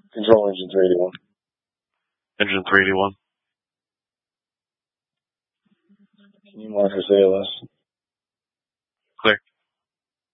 Control engine 381. Engine 381. Can you monitor CLS?